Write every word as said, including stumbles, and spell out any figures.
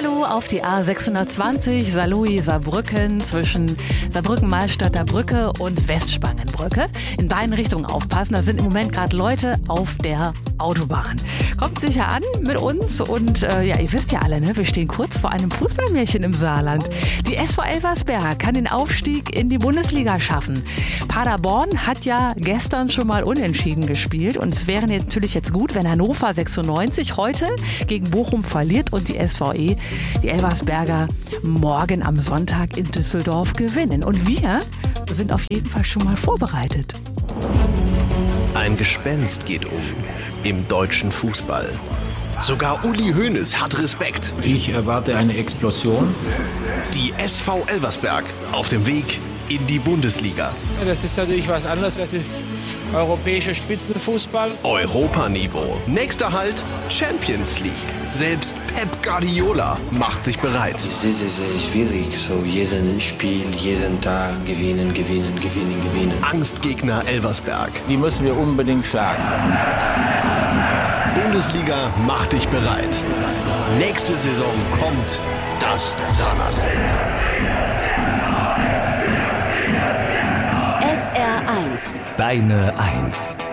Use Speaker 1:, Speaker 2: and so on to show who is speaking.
Speaker 1: Hallo auf die A sechshundertzwanzig Saarlouis Saarbrücken zwischen Saarbrücken-Malstadter Brücke und Westspangenbrücke. In beiden Richtungen aufpassen, da sind im Moment gerade Leute auf der Autobahn. Kommt sicher an mit uns und äh, ja, ihr wisst ja alle, ne? Wir stehen kurz vor einem Fußballmärchen im Saarland. Die S V Elversberg kann den Aufstieg in die Bundesliga schaffen. Paderborn hat ja gestern schon mal unentschieden gespielt und es wäre natürlich jetzt gut, wenn Hannover sechsundneunzig heute gegen Bochum verliert und die S V E, die Elversberger, morgen am Sonntag in Düsseldorf gewinnen. Und wir sind auf jeden Fall schon mal vorbereitet.
Speaker 2: Ein Gespenst geht um im deutschen Fußball. Sogar Uli Hoeneß hat Respekt.
Speaker 3: Ich erwarte eine Explosion.
Speaker 2: Die S V Elversberg auf dem Weg in die Bundesliga.
Speaker 4: Das ist natürlich was anderes. Das ist europäischer Spitzenfußball.
Speaker 2: Europaniveau. Nächster Halt Champions League. Selbst Pep Guardiola macht sich bereit.
Speaker 5: Es ist sehr, sehr schwierig. So jeden Spiel, jeden Tag gewinnen, gewinnen, gewinnen, gewinnen.
Speaker 2: Angstgegner Elversberg.
Speaker 3: Die müssen wir unbedingt schlagen.
Speaker 2: Bundesliga macht dich bereit. Nächste Saison kommt das Saarland.
Speaker 6: S R eins.
Speaker 7: Deine Eins.